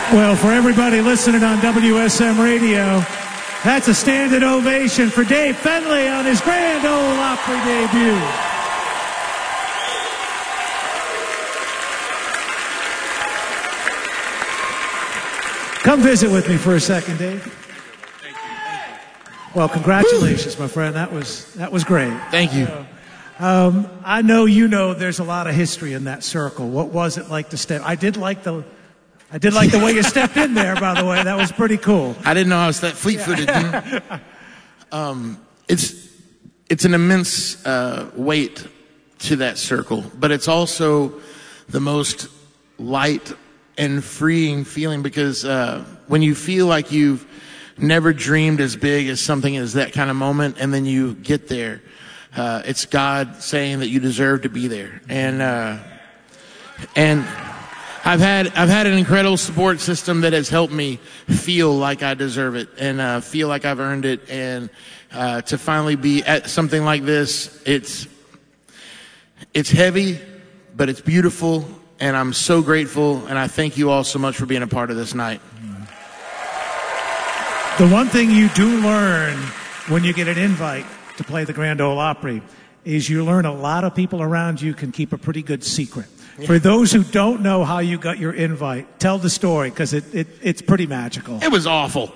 Well, for everybody listening on WSM Radio, that's a standing ovation for Dave Fenley on his Grand Ole Opry debut. Come visit with me for a second, Dave. Thank you. Well, congratulations, my friend. That was great. Thank you. I know you know there's a lot of history in that circle. What was it like to step? I did like the way you stepped in there, by the way. That was pretty cool. I didn't know I was that fleet-footed. It's an immense weight to that circle, but it's also the most light and freeing feeling because when you feel like you've never dreamed as big as something as that kind of moment, and then you get there, it's God saying that you deserve to be there, and I've had an incredible support system that has helped me feel like I deserve it and feel like I've earned it, and to finally be at something like this, it's heavy, but it's beautiful, and I'm so grateful, and I thank you all so much for being a part of this night. The one thing you do learn when you get an invite to play the Grand Ole Opry is you learn a lot of people around you can keep a pretty good secret. Yeah. For those who don't know how you got your invite, tell the story, because it's pretty magical. It was awful.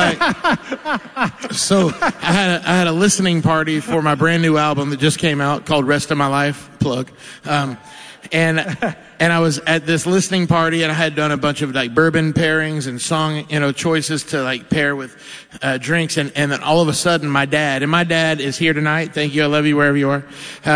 So I had a listening party for my brand new album that just came out called Rest of My Life, plug. And I was at this listening party, and I had done a bunch of like bourbon pairings and song, choices to like pair with drinks, and then all of a sudden my dad is here tonight. Thank you, I love you wherever you are.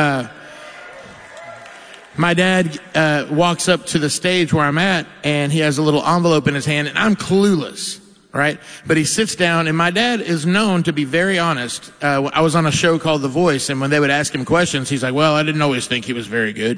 My dad walks up to the stage where I'm at, and he has a little envelope in his hand, and I'm clueless, right? But he sits down, and my dad is known to be very honest. I was on a show called The Voice, and when they would ask him questions, he's like, well, I didn't always think he was very good,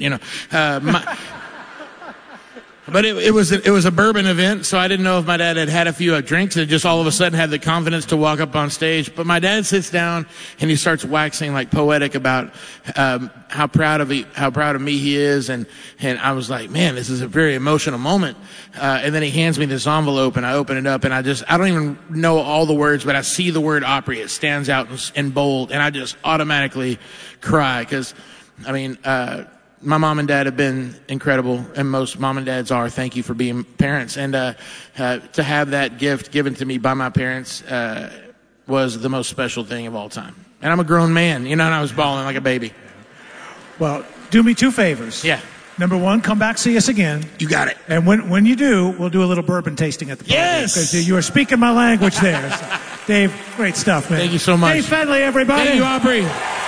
But it was a bourbon event, so I didn't know if my dad had a few drinks and just all of a sudden had the confidence to walk up on stage. But my dad sits down and he starts waxing like poetic about how proud of me he is, and I was like, man, this is a very emotional moment. And then he hands me this envelope, and I open it up, and I don't even know all the words, but I see the word Opry. It stands out in bold, and I just automatically cry because, my mom and dad have been incredible, and most mom and dads are. Thank you for being parents. And to have that gift given to me by my parents was the most special thing of all time. And I'm a grown man, and I was bawling like a baby. Well, do me two favors. Yeah. Number one, come back, see us again. You got it. And when you do, we'll do a little bourbon tasting at the party. Yes! Because you are speaking my language there. So, Dave, great stuff, man. Thank you so much. Dave Fenley, everybody. Thank you, Opry.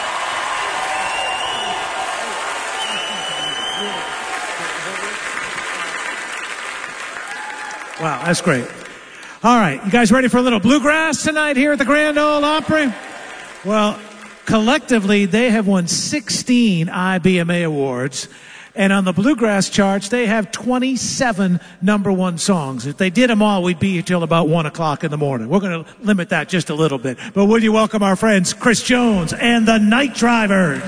Wow, that's great. All right, you guys ready for a little bluegrass tonight here at the Grand Ole Opry? Well, collectively, they have won 16 IBMA awards. And on the bluegrass charts, they have 27 number one songs. If they did them all, we'd be here till about 1 o'clock in the morning. We're going to limit that just a little bit. But would you welcome our friends Chris Jones and the Night Drivers?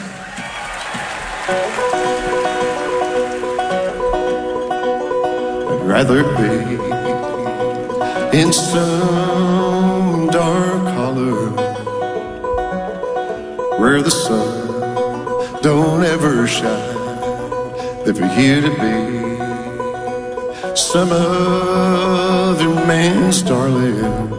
I'd rather be in some dark hollow where the sun don't ever shine than for you to be some other man's darling.